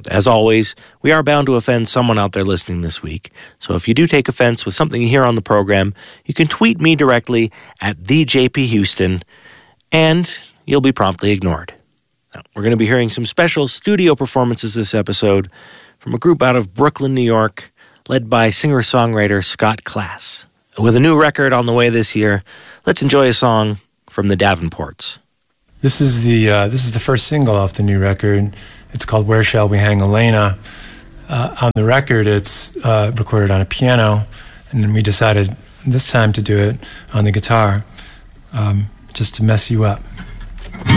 As always, we are bound to offend someone out there listening this week, so if you do take offense with something you hear on the program, you can tweet me directly at TheJPHouston, and you'll be promptly ignored. Now, we're going to be hearing some special studio performances this episode from a group out of Brooklyn, New York, led by singer-songwriter Scott Klass. With a new record on the way this year, let's enjoy a song from the Davenports. This is the first single off the new record. It's called Where Shall We Hang Elena. On the record, it's recorded on a piano, and then we decided this time to do it on the guitar, just to mess you up.